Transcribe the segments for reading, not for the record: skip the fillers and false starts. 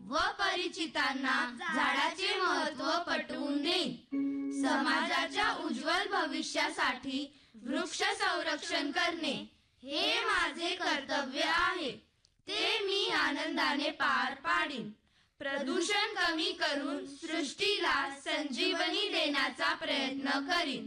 व परिचितांना झाडाचे महत्त्व पटवून देईन. समाजाच्या उज्ज्वल भविष्यासाठी वृक्ष संरक्षण करणे हे माझे कर्तव्य आहे. ते मी आनंदाने पार पाडीन. प्रदूषण कमी करून सृष्टीला संजीवनी देण्याचा प्रयत्न करीन.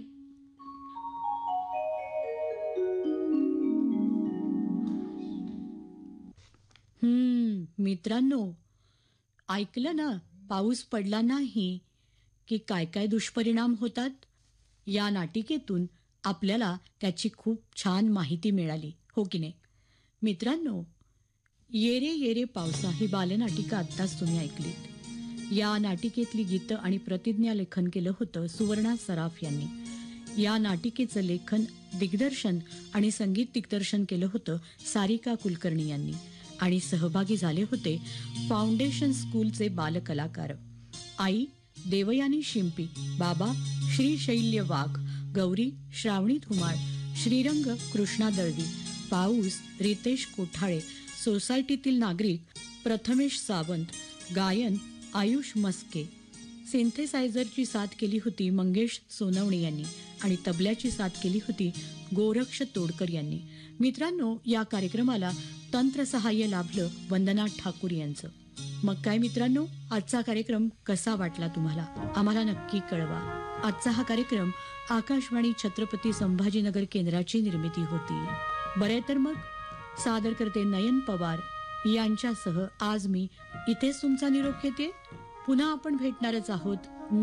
मित्रांनो, ऐकलं ना, पाऊस पडला नाही की काय काय दुष्परिणाम होतात. या नाटिकेतून आपल्याला त्याची खूप छान माहिती मिळाली, हो की नाही मित्रांनो? ये रे ये रे पावसा ही बालनाटिका आत्ताच तुम्ही ऐकलीत. या नाटिकेतली गीतं आणि प्रतिज्ञा लेखन केलं होतं सुवर्णा सराफ यांनी. या नाटिकेचं लेखन, दिग्दर्शन आणि संगीत दिग्दर्शन केलं होतं सारिका कुलकर्णी यांनी. आणि सहभागी झाले होते फाउंडेशन स्कूलचे बालकलाकार. आई देवयानी शिंपी, बाबा श्री शैल्य वाघ, गौरी श्रावणी धुमाळ, श्रीरंग कृष्णा दळवी, पाऊस रितेश कोठाळे, सोसायटीतील नागरिक प्रथमेश सावंत, गायन आयुष मस्के. सिंथेसायझरची साथ केली होती मंगेश सोनवणे यांनी आणि तबल्याची साथ केली होती गोरक्ष तोडकर यांनी. मित्रांनो, या कार्यक्रमाला तंत्र सहाय्य लाभलं वंदना ठाकूर यांचं. मग काय मित्रांनो, आजचा कार्यक्रम कसा वाटला तुम्हाला? आम्हाला नक्की कळवा. आजचा हा कार्यक्रम आकाशवाणी छत्रपती संभाजीनगर केंद्राची निर्मिती होती. बरे तर मग सादर करते नयन पवार यांच्यासह आज मी इथेच तुमचा निरोप घेते. पुन्हा आपण भेटणारच आहोत